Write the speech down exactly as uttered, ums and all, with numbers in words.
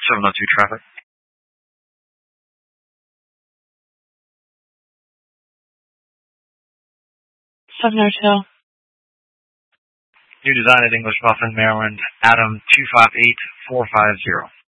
seven oh two traffic. seven oh two. New design at English Muffin, Maryland, Adam two five eight four five zero.